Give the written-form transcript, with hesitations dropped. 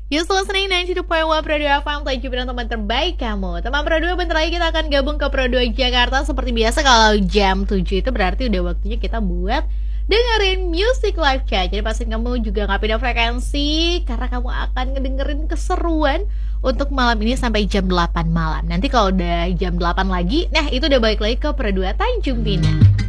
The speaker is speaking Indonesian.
You still listening 92.1 Pro 2 FM. Thank you teman terbaik kamu. Teman Pro 2, bentar lagi kita akan gabung ke Pro 2 Jakarta. Seperti biasa kalau jam 7 itu berarti udah waktunya kita buat dengerin Music Live Chat. Jadi pasti kamu juga gak pindah frekuensi, karena kamu akan ngedengerin keseruan untuk malam ini sampai jam 8 malam. Nanti kalau udah jam 8 lagi, nah itu udah balik lagi ke Pro 2 Tanjung Pinang.